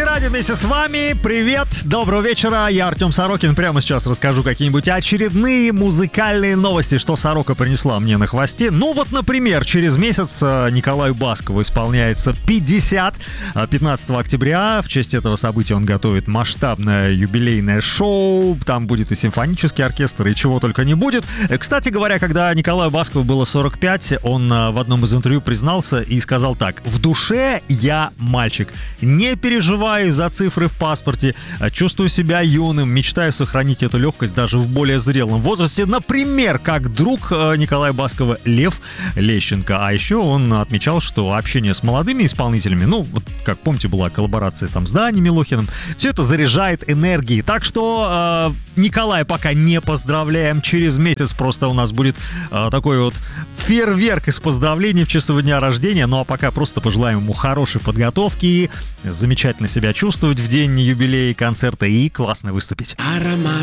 Радио вместе с вами. Привет, доброго вечера. Я Артем Сорокин. Прямо сейчас расскажу какие-нибудь очередные музыкальные новости, что Сорока принесла мне на хвосте. Ну вот, например, через месяц Николаю Баскову исполняется 50. 15 октября в честь этого события он готовит масштабное юбилейное шоу. Там будет и симфонический оркестр, и чего только не будет. Кстати говоря, когда Николаю Баскову было 45, он в одном из интервью признался и сказал так: «В душе я мальчик. Не переживаю за цифры в паспорте, чувствую себя юным, мечтаю сохранить эту легкость даже в более зрелом возрасте, например, как друг Николая Баскова Лев Лещенко». А еще он отмечал, что общение с молодыми исполнителями, ну, вот как помните, была коллаборация там с Даней Милохиным, все это заряжает энергией. Так что Николая пока не поздравляем, через месяц просто у нас будет такой вот фейерверк из поздравлений в честь его дня рождения. Ну а пока просто пожелаем ему хорошей подготовки, замечательно себя чувствовать в день юбилея концерта и классно выступить. Аромат